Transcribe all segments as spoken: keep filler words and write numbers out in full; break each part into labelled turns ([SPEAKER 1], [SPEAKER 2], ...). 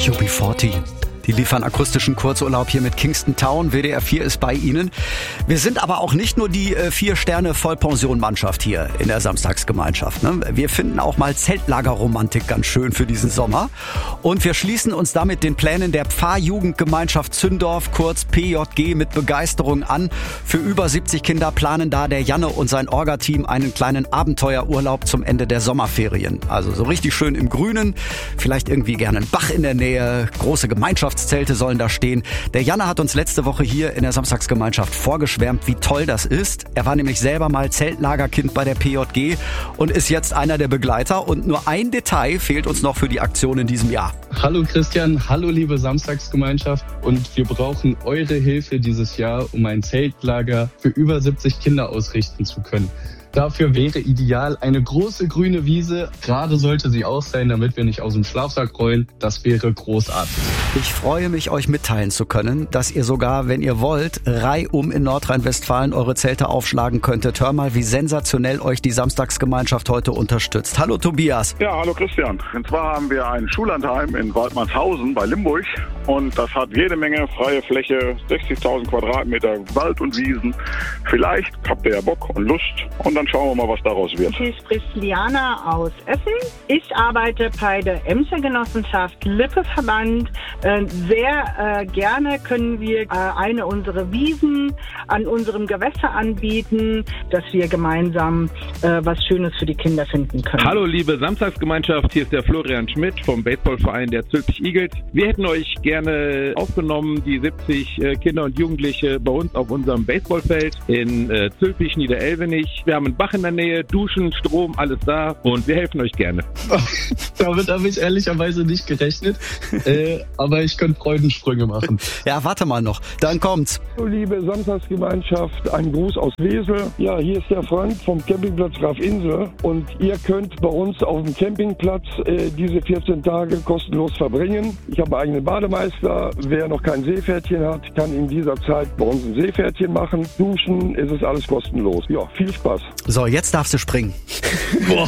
[SPEAKER 1] U B vierzig. Die liefern akustischen Kurzurlaub hier mit Kingston Town. W D R vier ist bei Ihnen. Wir sind aber auch nicht nur die äh, Vier-Sterne-Vollpension-Mannschaft hier in der Samstagsgemeinschaft. Ne? Wir finden auch mal Zeltlagerromantik ganz schön für diesen Sommer. Und wir schließen uns damit den Plänen der Pfarrjugendgemeinschaft Zündorf, kurz P J G, mit Begeisterung an. Für über siebzig Kinder planen da der Janne und sein Orga-Team einen kleinen Abenteuerurlaub zum Ende der Sommerferien. Also so richtig schön im Grünen, vielleicht irgendwie gerne ein Bach in der Nähe, große Gemeinschaft. Zelte sollen da stehen. Der Janne hat uns letzte Woche hier in der Samstagsgemeinschaft vorgeschwärmt, wie toll das ist. Er war nämlich selber mal Zeltlagerkind bei der P J G und ist jetzt einer der Begleiter. Und nur ein Detail fehlt uns noch für die Aktion in diesem Jahr.
[SPEAKER 2] Hallo Christian, hallo liebe Samstagsgemeinschaft. Und wir brauchen eure Hilfe dieses Jahr, um ein Zeltlager für über siebzig Kinder ausrichten zu können. Dafür wäre ideal eine große grüne Wiese. Gerade sollte sie auch sein, damit wir nicht aus dem Schlafsack rollen. Das wäre großartig.
[SPEAKER 1] Ich freue mich, euch mitteilen zu können, dass ihr sogar, wenn ihr wollt, reihum in Nordrhein-Westfalen eure Zelte aufschlagen könntet. Hör mal, wie sensationell euch die Samstagsgemeinschaft heute unterstützt. Hallo Tobias.
[SPEAKER 3] Ja, hallo Christian. Und zwar haben wir ein Schullandheim in Waldmannshausen bei Limburg. Und das hat jede Menge freie Fläche, sechzigtausend Quadratmeter Wald und Wiesen. Vielleicht habt ihr ja Bock und Lust und dann schauen wir mal, was daraus wird.
[SPEAKER 4] Hier spricht Liana aus Essen. Ich arbeite bei der Emscher Genossenschaft Lippe-Verband. Äh, sehr äh, gerne können wir äh, eine unserer Wiesen an unserem Gewässer anbieten, dass wir gemeinsam äh, was Schönes für die Kinder finden können.
[SPEAKER 5] Hallo liebe Samstagsgemeinschaft, hier ist der Florian Schmidt vom Baseballverein der Zülpich Eagles. Wir hätten euch gerne aufgenommen, die siebzig äh, Kinder und Jugendliche bei uns auf unserem Baseballfeld in äh, Zülpich, Niederelvenich. Wir haben einen Bach in der Nähe, Duschen, Strom, alles da und wir helfen euch gerne.
[SPEAKER 2] Damit habe ich ehrlicherweise nicht gerechnet, äh, aber ich könnte Freudensprünge machen.
[SPEAKER 1] Ja, warte mal noch, dann kommt's.
[SPEAKER 6] Liebe Samstagsgemeinschaft, ein Gruß aus Wesel. Ja, hier ist der Frank vom Campingplatz Graf Insel und ihr könnt bei uns auf dem Campingplatz äh, diese vierzehn Tage kostenlos verbringen. Ich habe einen eigenen Bademeister. Wer noch kein Seepferdchen hat, kann in dieser Zeit bei uns ein Seepferdchen machen. Duschen, es ist alles kostenlos. Ja, viel Spaß.
[SPEAKER 1] So, jetzt darfst du springen. Boah.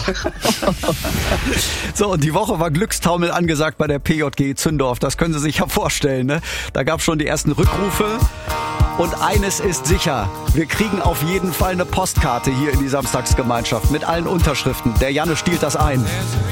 [SPEAKER 1] So, und die Woche war Glückstaumel angesagt bei der P J G Zündorf. Das können Sie sich ja vorstellen, ne? Da gab es schon die ersten Rückrufe. Und eines ist sicher, wir kriegen auf jeden Fall eine Postkarte hier in die Samstagsgemeinschaft mit allen Unterschriften. Der Janne stiehlt das ein.